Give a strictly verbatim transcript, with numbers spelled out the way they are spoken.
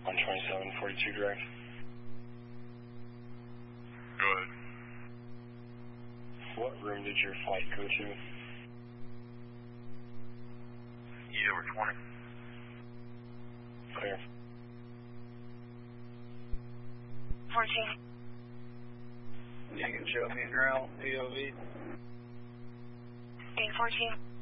one twenty-seven forty-two direct. Go ahead. What room did your flight go to? E over twenty. Clear. fourteen. You can show me en route, P O V. eight fourteen.